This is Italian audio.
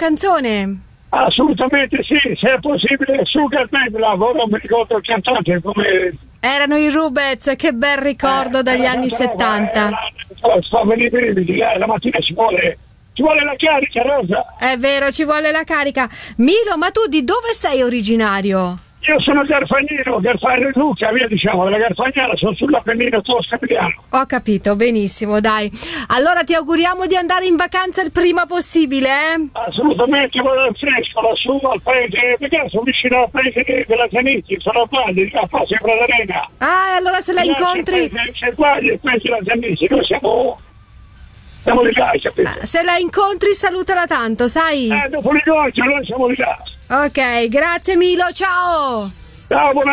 canzone? Assolutamente sì, se è possibile Sugar Man, ora non mi ricordo il cantante come... Erano i Rubez, che bel ricordo dagli anni 70. Sto a venire i brividi, la mattina ci vuole la carica, Rosa. È vero, ci vuole la carica. Milo, ma tu di dove sei originario? Io sono Garfagnino, Luca, via diciamo, della Garfagnana, sono sull'Appennino toscano. Ho capito, benissimo, dai. Allora ti auguriamo di andare in vacanza il prima possibile, eh? Assolutamente, vado al fresco, lassù al paese, perché sono vicino al paese della Zanizzi, sono qua, a Passi Pradarena. Ah, allora se la incontri... C'è qua il paese della Zanizzi, noi siamo di là, capito? Se la incontri salutala tanto, sai? Dopo l'incontro noi siamo di là. Ok, grazie Milo, ciao! Ciao, buona